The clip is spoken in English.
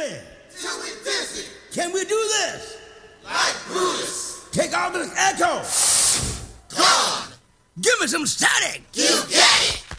dizzy. Till we dizzy. Can we do this? Like Brutus. Take all this echo. Gone. Give me some static. You get it.